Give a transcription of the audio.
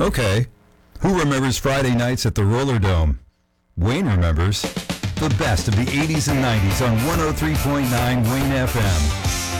Okay. Who remembers Friday nights at the Roller Dome? Wayne remembers the best of the 80s and 90s on 103.9 Wayne FM.